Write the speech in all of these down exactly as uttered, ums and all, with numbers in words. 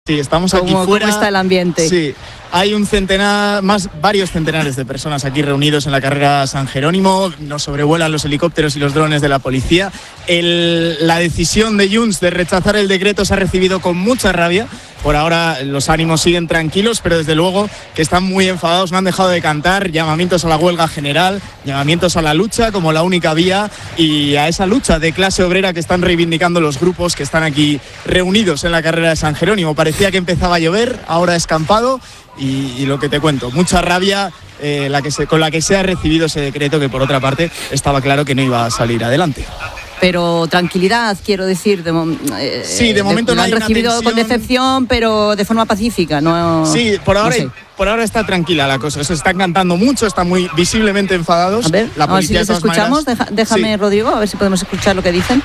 Sí, estamos aquí ¿Cómo, fuera. ¿Cómo está el ambiente? Sí, hay un centenar, más varios centenares de personas aquí reunidos en la carrera San Jerónimo. Nos sobrevuelan los helicópteros y los drones de la policía. El, la decisión de Junts de rechazar el decreto se ha recibido con mucha rabia. Por ahora los ánimos siguen tranquilos, pero desde luego que están muy enfadados, no han dejado de cantar llamamientos a la huelga general, llamamientos a la lucha como la única vía y a esa lucha de clase obrera que están reivindicando los grupos que están aquí reunidos en la carrera de San Jerónimo. Parecía que empezaba a llover, ahora ha escampado y, y lo que te cuento, mucha rabia eh, la que se, con la que se ha recibido ese decreto que por otra parte estaba claro que no iba a salir adelante. Pero tranquilidad, quiero decir, de, eh, sí, de momento de, no lo hay han una recibido tensión. con decepción, pero de forma pacífica, ¿no? Sí, por ahora, no sé. por ahora está tranquila la cosa. Se están cantando mucho, están muy visiblemente enfadados. A ver, la a ver si les de escuchamos. maneras, Deja, déjame, sí. Rodrigo, a ver si podemos escuchar lo que dicen.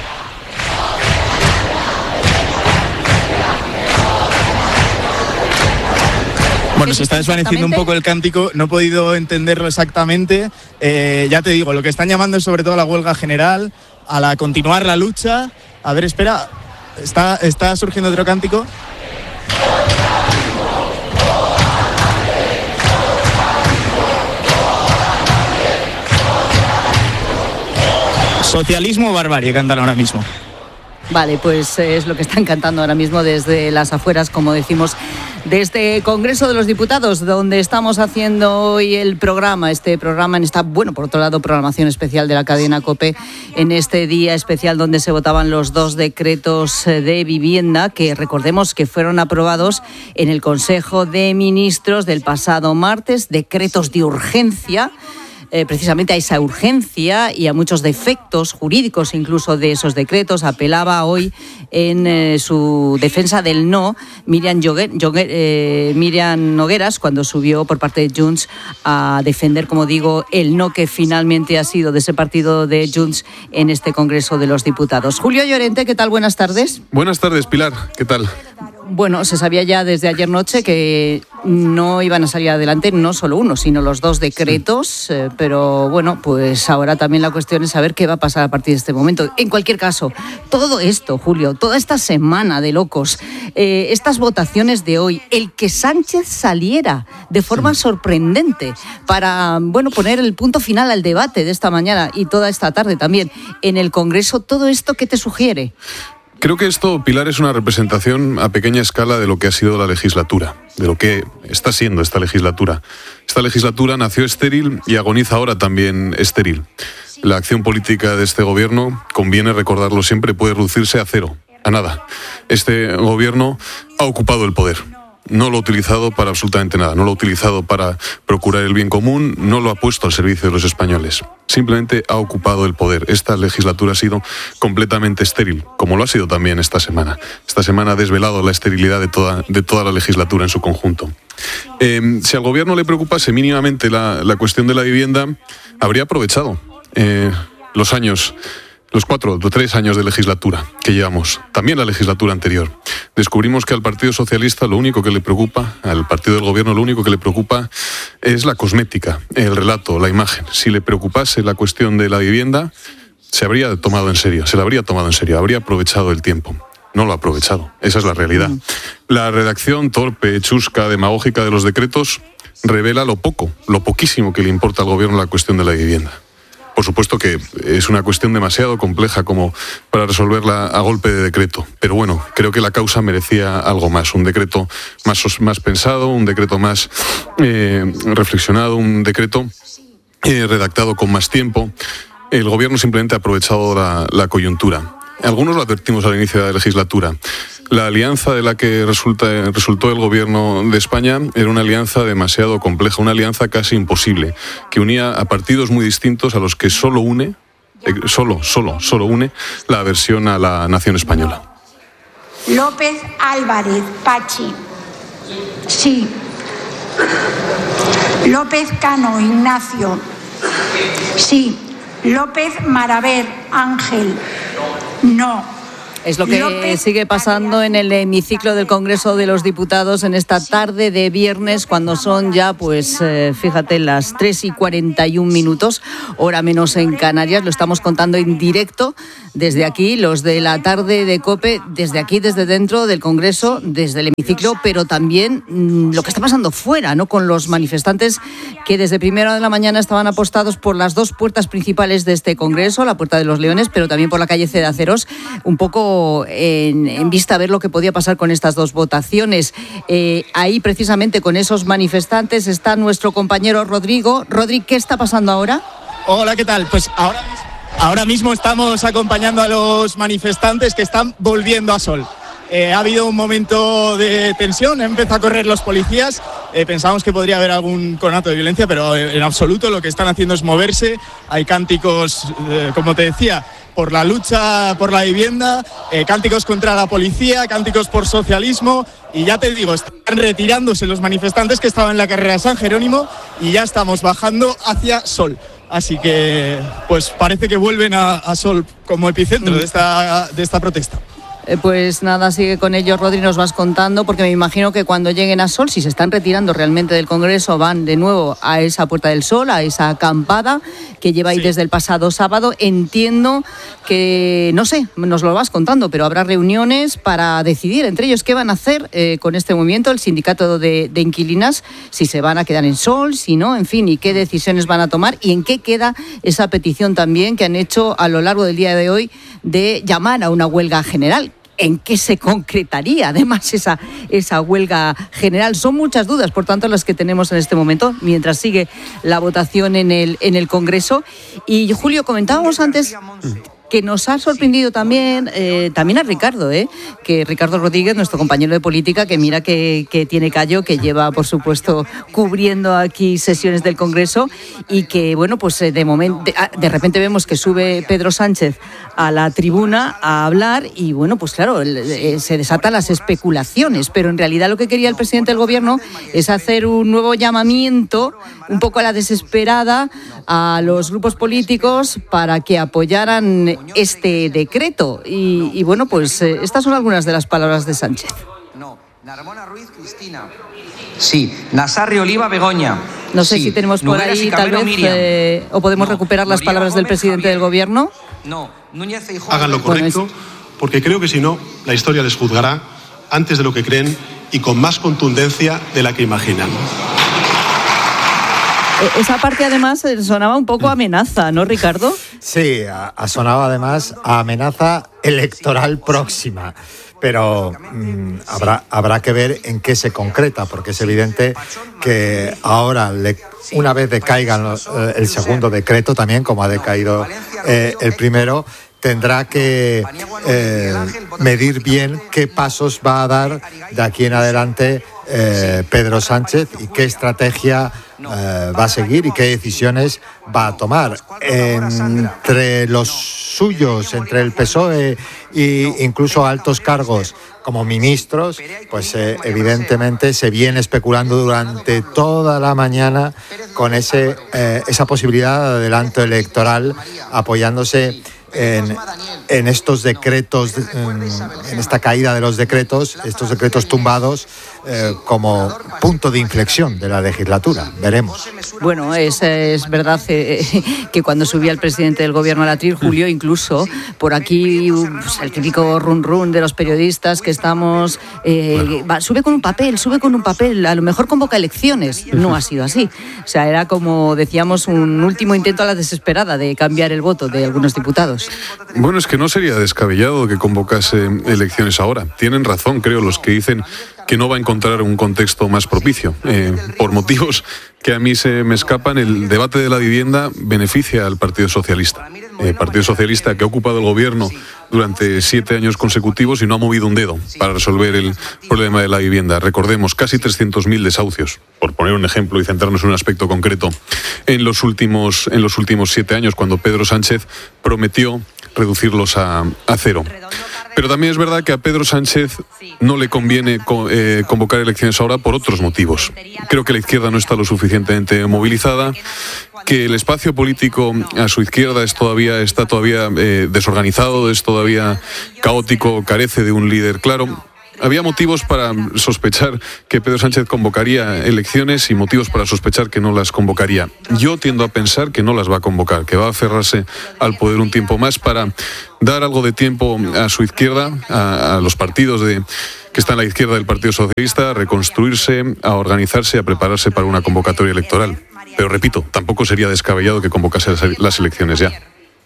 Bueno, se está desvaneciendo un poco el cántico, no he podido entenderlo exactamente. Eh, ya te digo, lo que están llamando es sobre todo a la huelga general, a la continuar la lucha. A ver, espera, está, está surgiendo otro cántico. Socialismo o barbarie cantan ahora mismo. Vale, pues es lo que están cantando ahora mismo desde las afueras, como decimos, de este Congreso de los Diputados, donde estamos haciendo hoy el programa, este programa en esta, bueno, por otro lado, programación especial de la cadena COPE, en este día especial donde se votaban los dos decretos de vivienda, que recordemos que fueron aprobados en el Consejo de Ministros del pasado martes, decretos de urgencia. Eh, precisamente a esa urgencia y a muchos defectos jurídicos incluso de esos decretos. Apelaba hoy en eh, su defensa del no Miriam, Joguer, Joguer, eh, Miriam Nogueras, cuando subió por parte de Junts a defender, como digo, el no que finalmente ha sido de ese partido de Junts en este Congreso de los Diputados. Julio Llorente, ¿qué tal? Buenas tardes. Buenas tardes, Pilar. ¿Qué tal? Bueno, se sabía ya desde ayer noche que no iban a salir adelante no solo uno, sino los dos decretos, eh, pero bueno, pues ahora también la cuestión es saber qué va a pasar a partir de este momento. En cualquier caso, todo esto, Julio, toda esta semana de locos, eh, estas votaciones de hoy, el que Sánchez saliera de forma sí. sorprendente para, bueno, poner el punto final al debate de esta mañana y toda esta tarde también en el Congreso, ¿todo esto qué te sugiere? Creo que esto, Pilar, es una representación a pequeña escala de lo que ha sido la legislatura, de lo que está siendo esta legislatura. Esta legislatura nació estéril y agoniza ahora también estéril. La acción política de este gobierno, conviene recordarlo siempre, puede reducirse a cero, a nada. Este gobierno ha ocupado el poder. No lo ha utilizado para absolutamente nada, no lo ha utilizado para procurar el bien común, no lo ha puesto al servicio de los españoles. Simplemente ha ocupado el poder. Esta legislatura ha sido completamente estéril, como lo ha sido también esta semana. Esta semana ha desvelado la esterilidad de toda, de toda la legislatura en su conjunto. Eh, si al gobierno le preocupase mínimamente la, la cuestión de la vivienda, habría aprovechado eh, los años... Los cuatro o tres años de legislatura que llevamos, también la legislatura anterior, descubrimos que al Partido Socialista lo único que le preocupa, al partido del gobierno lo único que le preocupa es la cosmética, el relato, la imagen. Si le preocupase la cuestión de la vivienda, se habría tomado en serio, se la habría tomado en serio, habría aprovechado el tiempo. No lo ha aprovechado, esa es la realidad. La redacción torpe, chusca, demagógica de los decretos revela lo poco, lo poquísimo que le importa al gobierno la cuestión de la vivienda. Por supuesto que es una cuestión demasiado compleja como para resolverla a golpe de decreto. Pero bueno, creo que la causa merecía algo más. Un decreto más, más pensado, un decreto más eh, reflexionado, un decreto eh, redactado con más tiempo. El gobierno simplemente ha aprovechado la, la coyuntura. Algunos lo advertimos al inicio de la legislatura. La alianza de la que resulta, resultó el gobierno de España era una alianza demasiado compleja, una alianza casi imposible, que unía a partidos muy distintos a los que solo une, eh, solo, solo, solo une la aversión a la nación española. López Álvarez, Pachi. Sí. López Cano, Ignacio. Sí. López Maraver, Ángel. No. Es lo que López sigue pasando en el hemiciclo del Congreso de los Diputados en esta tarde de viernes, cuando son ya, pues, eh, fíjate, las tres y cuarenta y un minutos, hora menos en Canarias. Lo estamos contando en directo desde aquí, los de la tarde de COPE, desde aquí, desde dentro del Congreso, desde el hemiciclo, pero también mmm, lo que está pasando fuera, ¿no? Con los manifestantes que desde primera de la mañana estaban apostados por las dos puertas principales de este Congreso, la Puerta de los Leones, pero también por la calle Cedaceros, un poco En, en vista a ver lo que podía pasar con estas dos votaciones. Eh, ahí precisamente con esos manifestantes está nuestro compañero Rodrigo. Rodri, ¿qué está pasando ahora? Hola, ¿qué tal? Pues ahora, ahora mismo estamos acompañando a los manifestantes que están volviendo a Sol. Eh, ha habido un momento de tensión, empezó a correr los policías, eh, pensábamos que podría haber algún conato de violencia, pero en absoluto. Lo que están haciendo es moverse. Hay cánticos, eh, como te decía, por la lucha por la vivienda, eh, cánticos contra la policía, cánticos por socialismo, y ya te digo, están retirándose los manifestantes que estaban en la carrera San Jerónimo y ya estamos bajando hacia Sol. Así que pues parece que vuelven a, a Sol como epicentro de esta, de esta protesta. Pues nada, sigue con ellos, Rodri, nos vas contando, porque me imagino que cuando lleguen a Sol, si se están retirando realmente del Congreso, van de nuevo a esa Puerta del Sol, a esa acampada que lleva ahí sí. desde el pasado sábado. Entiendo que, no sé, nos lo vas contando, pero habrá reuniones para decidir entre ellos qué van a hacer eh, con este movimiento, el sindicato de, de inquilinas, si se van a quedar en Sol, si no, en fin, y qué decisiones van a tomar y en qué queda esa petición también que han hecho a lo largo del día de hoy de llamar a una huelga general. ¿En qué se concretaría además esa, esa huelga general? Son muchas dudas, por tanto, las que tenemos en este momento, mientras sigue la votación en el, en el Congreso. Y Julio, comentábamos antes que nos ha sorprendido también, eh, también a Ricardo, eh, que Ricardo Rodríguez, nuestro compañero de política, que mira que, que tiene callo, que lleva, por supuesto, cubriendo aquí sesiones del Congreso, y que, bueno, pues de momento, de, de repente vemos que sube Pedro Sánchez a la tribuna a hablar y, bueno, pues claro, eh, se desatan las especulaciones, pero en realidad lo que quería el presidente del Gobierno es hacer un nuevo llamamiento, un poco a la desesperada, a los grupos políticos para que apoyaran este decreto. Y, y bueno, pues eh, estas son algunas de las palabras de Sánchez. No, Narmona Ruiz Cristina. Sí, Nazarri Oliva Begoña. No sé sí. si tenemos por Noguera ahí tal vez eh, o podemos no. recuperar las Noriega palabras Gómez, del presidente Javier. Del Gobierno. No, Núñez Feijóo. Hagan lo correcto, bueno, es... porque creo que si no, la historia les juzgará antes de lo que creen y con más contundencia de la que imaginan. Esa parte además sonaba un poco amenaza, ¿no, Ricardo? Sí, sonaba además a amenaza electoral próxima. Pero mmm, habrá, habrá que ver en qué se concreta, porque es evidente que ahora, le, una vez decaiga los, eh, el segundo decreto también, como ha decaído eh, el primero, tendrá que eh, medir bien qué pasos va a dar de aquí en adelante eh, Pedro Sánchez y qué estrategia eh, va a seguir y qué decisiones va a tomar. Entre los suyos, entre el P S O E e incluso altos cargos como ministros, pues eh, evidentemente se viene especulando durante toda la mañana con ese, eh, esa posibilidad de adelanto electoral, apoyándose En, en estos decretos, en, en esta caída de los decretos, estos decretos tumbados eh, como punto de inflexión de la legislatura. Veremos. Bueno, es, es verdad eh, que cuando subía el presidente del Gobierno al atril, Julio, incluso por aquí pues, el típico run run de los periodistas que estamos eh, bueno. va, sube con un papel, sube con un papel, a lo mejor convoca elecciones. No ha sido así. O sea, era como decíamos un último intento a la desesperada de cambiar el voto de algunos diputados. Bueno, es que no sería descabellado que convocase elecciones ahora. Tienen razón, creo, los que dicen que no va a encontrar un contexto más propicio. Eh, por motivos que a mí se me escapan, el debate de la vivienda beneficia al Partido Socialista. El eh, Partido Socialista que ha ocupado el gobierno durante siete años consecutivos y no ha movido un dedo para resolver el problema de la vivienda. Recordemos, casi trescientos mil desahucios, por poner un ejemplo y centrarnos en un aspecto concreto, en los últimos, en los últimos siete años, cuando Pedro Sánchez prometió reducirlos a, a cero. Pero también es verdad que a Pedro Sánchez no le conviene eh, convocar elecciones ahora por otros motivos. Creo que la izquierda no está lo suficientemente movilizada, que el espacio político a su izquierda es todavía, está todavía eh, desorganizado, es todavía caótico, carece de un líder claro. Había motivos para sospechar que Pedro Sánchez convocaría elecciones y motivos para sospechar que no las convocaría. Yo tiendo a pensar que no las va a convocar, que va a aferrarse al poder un tiempo más para dar algo de tiempo a su izquierda, a, a los partidos de, que están a la izquierda del Partido Socialista, a reconstruirse, a organizarse, a prepararse para una convocatoria electoral. Pero repito, tampoco sería descabellado que convocase las elecciones ya.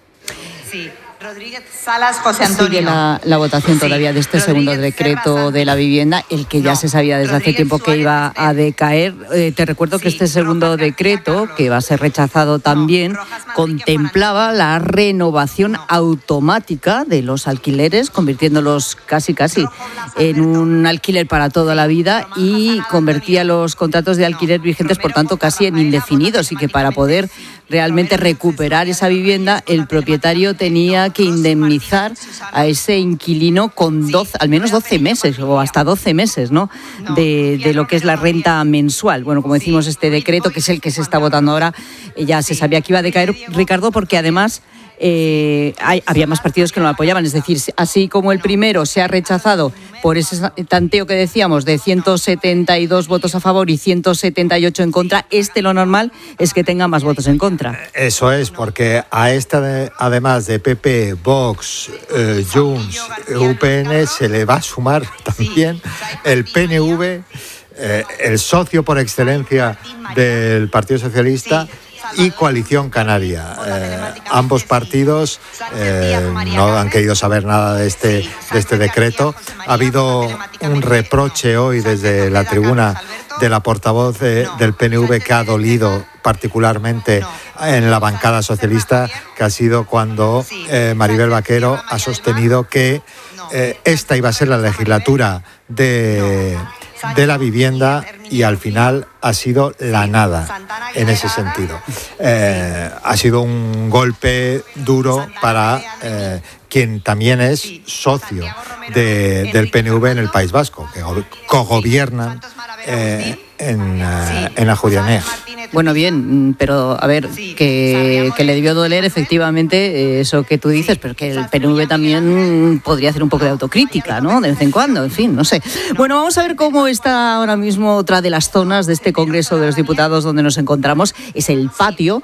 Salas, José Antonio. Sigue la, la votación todavía de este sí. segundo decreto de la vivienda, el que ya no. se sabía desde Rodríguez hace tiempo que iba a decaer. Eh, te recuerdo sí. que este segundo decreto, que va a ser rechazado también, contemplaba la renovación automática de los alquileres, convirtiéndolos casi casi en un alquiler para toda la vida y convertía los contratos de alquiler vigentes, por tanto, casi en indefinidos, y que para poder realmente recuperar esa vivienda, el propietario tenía que indemnizar a ese inquilino con doce, al menos doce meses o hasta doce meses, ¿no? De, de lo que es la renta mensual. Bueno, como decimos, este decreto, que es el que se está votando ahora, ya se sabía que iba a decaer, Ricardo, porque además Eh, hay, había más partidos que no lo apoyaban, es decir, así como el primero se ha rechazado por ese tanteo que decíamos de ciento setenta y dos votos a favor y ciento setenta y ocho en contra, este lo normal es que tenga más votos en contra. Eso es, porque a esta, además de P P, Vox, eh, Junts, U P N, se le va a sumar también el P N V, eh, el socio por excelencia del Partido Socialista, y Coalición Canaria. Eh, ambos partidos eh, no han querido saber nada de este, de este decreto. Ha habido un reproche hoy desde la tribuna de la portavoz de, del P N V que ha dolido particularmente en la bancada socialista, que ha sido cuando eh, Maribel Vaquero ha sostenido que eh, esta iba a ser la legislatura de... de la vivienda, y al final ha sido la nada en ese sentido. Eh, ha sido un golpe duro para eh, quien también es socio de, del P N V en el País Vasco, que cogobiernan eh, en, uh, en la Judianea. Bueno, bien, pero a ver, que, que le debió doler efectivamente eso que tú dices, pero que el P N V también podría hacer un poco de autocrítica, ¿no? De vez en cuando, en fin, no sé. Bueno, vamos a ver cómo está ahora mismo otra de las zonas de este Congreso de los Diputados donde nos encontramos. Es el patio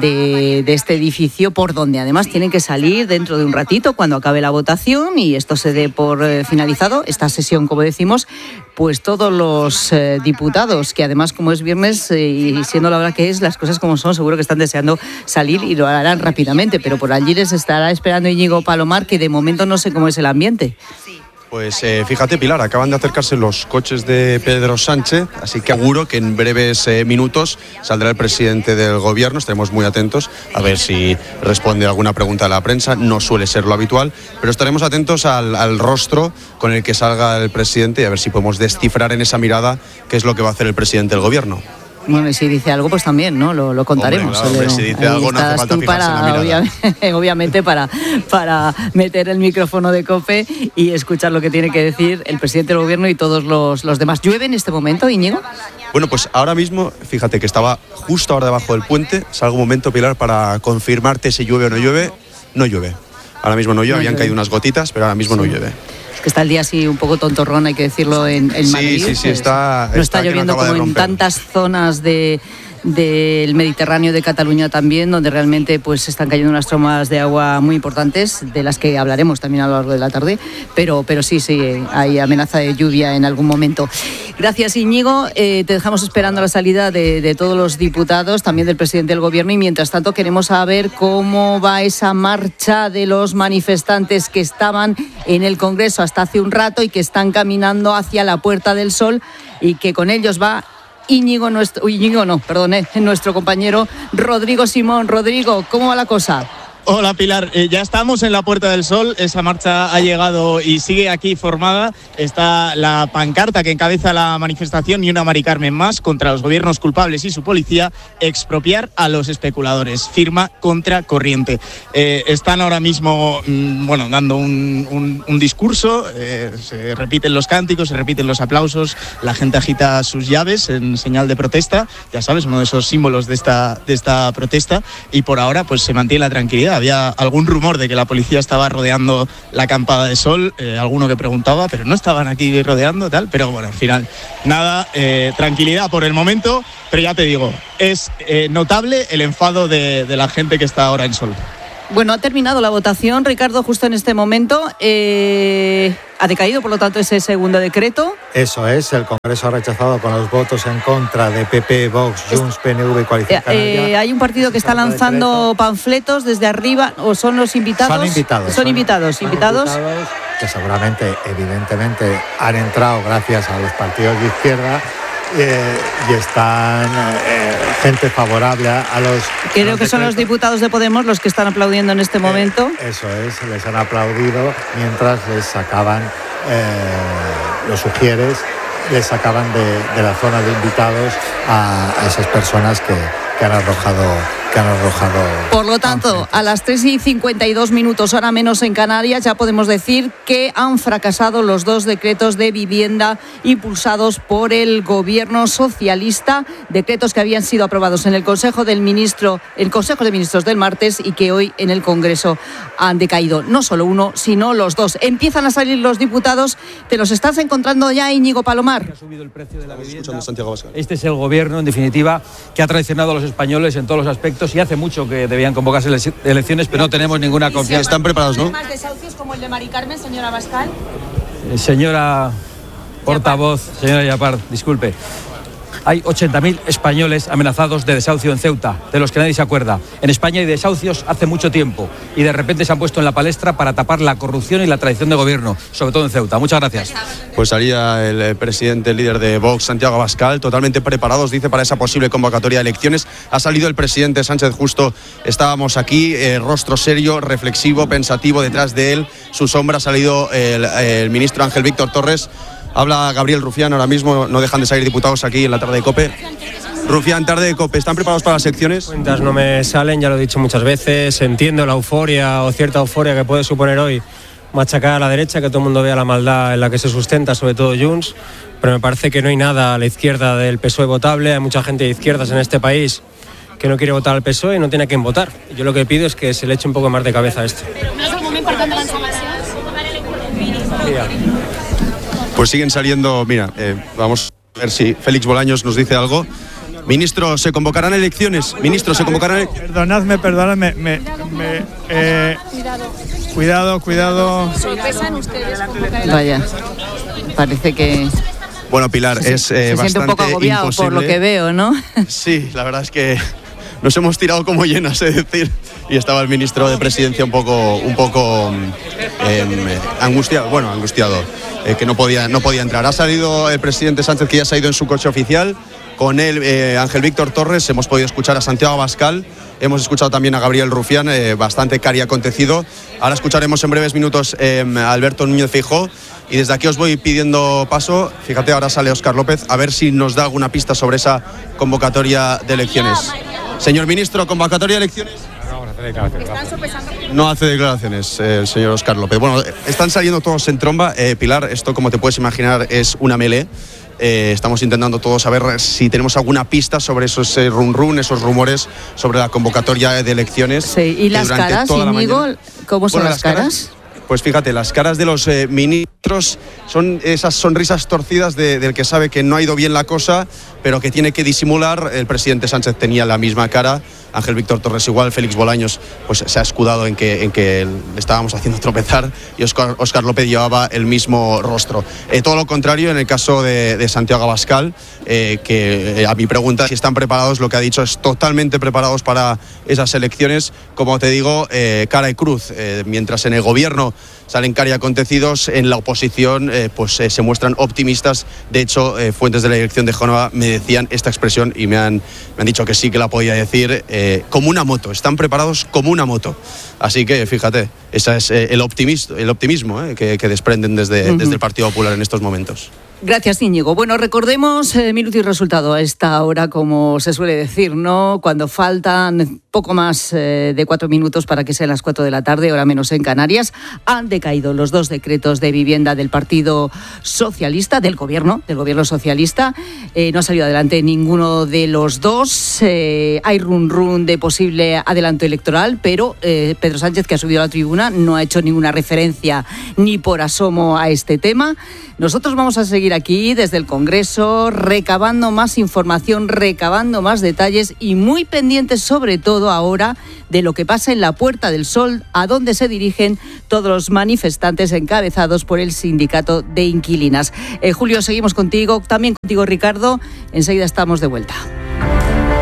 de, de este edificio, por donde además tienen que salir dentro de un ratito cuando acabe la votación y esto se dé por eh, finalizado, esta sesión, como decimos, pues todos los eh, diputados, que además como es viernes eh, y siendo la hora que es, las cosas como son, seguro que están deseando salir y lo harán rápidamente, pero por allí les estará esperando Íñigo Palomar, que de momento no sé cómo es el ambiente. Pues eh, fíjate, Pilar, acaban de acercarse los coches de Pedro Sánchez, así que seguro que en breves eh, minutos saldrá el presidente del gobierno. Estaremos muy atentos a ver si responde alguna pregunta de la prensa. No suele ser lo habitual, pero estaremos atentos al, al rostro con el que salga el presidente y a ver si podemos descifrar en esa mirada qué es lo que va a hacer el presidente del gobierno. Bueno, y si dice algo, pues también, ¿no? Lo, lo contaremos. Hombre, claro, si dice algo, no hace falta fijarse en la mirada. Obviamente, obviamente para, para meter el micrófono de COPE y escuchar lo que tiene que decir el presidente del gobierno y todos los, los demás. ¿Llueve en este momento, Íñigo? Bueno, pues ahora mismo, fíjate que estaba justo ahora debajo del puente. Salgo un momento, Pilar, para confirmarte si llueve o no llueve. No llueve. Ahora mismo no llueve, no habían llueve. Caído unas gotitas, pero ahora mismo sí. No llueve. Que está el día así un poco tontorrón, hay que decirlo, en, en Madrid. Sí, sí, sí, está... No está, está lloviendo no como en tantas zonas de... del Mediterráneo, de Cataluña también, donde realmente pues están cayendo unas trombas de agua muy importantes, de las que hablaremos también a lo largo de la tarde, pero, pero sí, sí, hay amenaza de lluvia en algún momento. Gracias, Íñigo. Eh, te dejamos esperando la salida de, de todos los diputados, también del presidente del gobierno, y mientras tanto queremos saber cómo va esa marcha de los manifestantes que estaban en el Congreso hasta hace un rato y que están caminando hacia la Puerta del Sol, y que con ellos va Íñigo, nuestro, Íñigo no, perdón, eh, nuestro compañero Rodrigo Simón. Rodrigo, ¿cómo va la cosa? Hola Pilar, eh, ya estamos en la Puerta del Sol, esa marcha ha llegado y sigue aquí formada. Está la pancarta que encabeza la manifestación y una Mari Carmen más contra los gobiernos culpables y su policía, expropiar a los especuladores, firma contra corriente. Eh, están ahora mismo, mmm, bueno, dando un, un, un discurso, eh, se repiten los cánticos, se repiten los aplausos, la gente agita sus llaves en señal de protesta, ya sabes, uno de esos símbolos de esta, de esta protesta, y por ahora pues se mantiene la tranquilidad. Había algún rumor de que la policía estaba rodeando la acampada de Sol, eh, alguno que preguntaba, pero no estaban aquí rodeando, tal, pero bueno, al final, nada, eh, tranquilidad por el momento, pero ya te digo, es eh, notable el enfado de, de la gente que está ahora en Sol. Bueno, ha terminado la votación, Ricardo, justo en este momento. Eh, ha decaído, por lo tanto, ese segundo decreto. Eso es, el Congreso ha rechazado con los votos en contra de P P, Vox, Junts, P N V y Coalición Canaria. Eh, hay un partido que está lanzando panfletos desde arriba, o son los invitados. Son invitados. Son, son invitados, son invitados. invitados que seguramente, evidentemente, han entrado gracias a los partidos de izquierda. Eh, y están eh, gente favorable a, a los... Creo los que son los diputados de Podemos los que están aplaudiendo en este eh, momento. Eso es, les han aplaudido mientras les sacaban eh, los sugieres, les sacaban de, de la zona de invitados a, a esas personas que, que han arrojado... que han arrojado. Por lo tanto, a las tres y cincuenta y dos minutos, hora menos en Canarias, ya podemos decir que han fracasado los dos decretos de vivienda impulsados por el gobierno socialista, decretos que habían sido aprobados en el Consejo del Ministro, el Consejo de Ministros del martes y que hoy en el Congreso han decaído. No solo uno, sino los dos. Empiezan a salir los diputados. ¿Te los estás encontrando ya, Íñigo Palomar? Ha subido el precio de la vivienda. Este es el gobierno, en definitiva, que ha traicionado a los españoles en todos los aspectos. Y hace mucho que debían convocarse elecciones, pero no tenemos ninguna confianza. ¿Están preparados, no? ¿Temas desahucios como el de Mari Carmen, señora Abascal? Eh, señora portavoz, señora Yapar, disculpe. Hay ochenta mil españoles amenazados de desahucio en Ceuta, de los que nadie se acuerda. En España hay desahucios hace mucho tiempo y de repente se han puesto en la palestra para tapar la corrupción y la traición de gobierno, sobre todo en Ceuta. Muchas gracias. Pues salía el presidente, el líder de Vox, Santiago Abascal, totalmente preparados, dice, para esa posible convocatoria de elecciones. Ha salido el presidente Sánchez justo, estábamos aquí, eh, rostro serio, reflexivo, pensativo, detrás de él, su sombra, ha salido el, el ministro Ángel Víctor Torres. Habla Gabriel Rufián, ahora mismo no dejan de salir diputados aquí en la tarde de COPE. Rufián, tarde de COPE, ¿están preparados para las elecciones? Cuentas no me salen, ya lo he dicho muchas veces, entiendo la euforia o cierta euforia que puede suponer hoy machacar a la derecha, que todo el mundo vea la maldad en la que se sustenta, sobre todo Junts, pero me parece que no hay nada a la izquierda del P S O E votable, hay mucha gente de izquierdas en este país que no quiere votar al P S O E y no tiene a quién votar. Yo lo que pido es que se le eche un poco más de cabeza a esto. ¿No es algún importante la información? Mira. Pues siguen saliendo, mira, eh, vamos a ver si Félix Bolaños nos dice algo. Ministro, ¿se convocarán elecciones? Ministro, ¿se convocarán elecciones? Perdonadme, perdonadme. Me, me, eh, cuidado, cuidado. ¿Sorpresan ustedes convocar elecciones? Vaya, parece que... Bueno, Pilar, es eh, se bastante siente un poco agobiado imposible. por lo que veo, ¿no? Sí, la verdad es que nos hemos tirado como llenas, es decir, y estaba el ministro de Presidencia un poco, un poco eh, angustiado, bueno, angustiado, eh, que no podía, no podía entrar. Ha salido el presidente Sánchez, que ya se ha ido en su coche oficial. Con él, eh, Ángel Víctor Torres, hemos podido escuchar a Santiago Abascal, hemos escuchado también a Gabriel Rufián, eh, bastante cari acontecido. Ahora escucharemos en breves minutos eh, a Alberto Núñez Feijóo. Y desde aquí os voy pidiendo paso. Fíjate, ahora sale Óscar López, a ver si nos da alguna pista sobre esa convocatoria de elecciones. Señor ministro, ¿convocatoria de elecciones? No hace declaraciones eh, el señor Óscar López. Bueno, están saliendo todos en tromba. Eh, Pilar, esto, como te puedes imaginar, es una melee. Eh, estamos intentando todos saber si tenemos alguna pista sobre esos eh, run run, esos rumores sobre la convocatoria de elecciones. Sí, y las caras, Íñigo, ¿cómo son bueno, las caras? caras? Pues fíjate, las caras de los eh, ministros son esas sonrisas torcidas de, del que sabe que no ha ido bien la cosa, pero que tiene que disimular. El presidente Sánchez tenía la misma cara, Ángel Víctor Torres igual, Félix Bolaños pues se ha escudado en que, en que le estábamos haciendo tropezar, y Óscar, Óscar López llevaba el mismo rostro. Eh, todo lo contrario en el caso de, de Santiago Abascal, eh, que eh, a mi pregunta si están preparados, lo que ha dicho es totalmente preparados para esas elecciones. Como te digo, eh, cara y cruz, eh, mientras en el gobierno salen cari acontecidos. En la oposición eh, pues eh, se muestran optimistas. De hecho, eh, fuentes de la dirección de Génova me decían esta expresión y me han, me han dicho que sí que la podía decir, eh, como una moto, están preparados como una moto. Así que fíjate, ese es eh, el optimismo, el optimismo eh, que, que desprenden desde, uh-huh. desde el Partido Popular en estos momentos. Gracias, Íñigo. Bueno, recordemos eh, minuto y resultado a esta hora, como se suele decir, ¿no? Cuando faltan poco más eh, de cuatro minutos para que sean las cuatro de la tarde, hora menos en Canarias, han decaído los dos decretos de vivienda del Partido Socialista, del Gobierno, del Gobierno Socialista. Eh, no ha salido adelante ninguno de los dos. Eh, hay run run de posible adelanto electoral, pero eh, Pedro Sánchez, que ha subido a la tribuna, no ha hecho ninguna referencia ni por asomo a este tema. Nosotros vamos a seguir aquí desde el Congreso, recabando más información, recabando más detalles y muy pendientes sobre todo ahora de lo que pasa en la Puerta del Sol, a donde se dirigen todos los manifestantes encabezados por el sindicato de inquilinas. Eh, Julio, seguimos contigo, también contigo, Ricardo. Enseguida estamos de vuelta.